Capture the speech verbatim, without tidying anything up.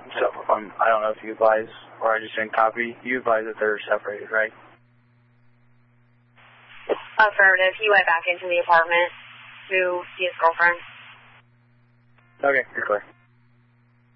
So um, I don't know if you advise, or I just didn't copy. You advise that they're separated, right? Affirmative. He went back into the apartment to see his girlfriend. Okay, you're clear.